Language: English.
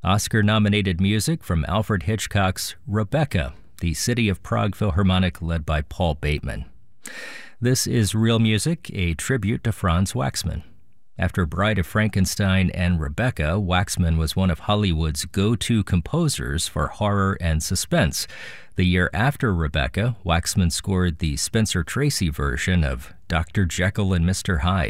Oscar-nominated music from Alfred Hitchcock's Rebecca, the City of Prague Philharmonic led by Paul Bateman. This is Real Music, a tribute to Franz Waxman. After Bride of Frankenstein and Rebecca, Waxman was one of Hollywood's go-to composers for horror and suspense. The year after Rebecca, Waxman scored the Spencer Tracy version of Dr. Jekyll and Mr. Hyde.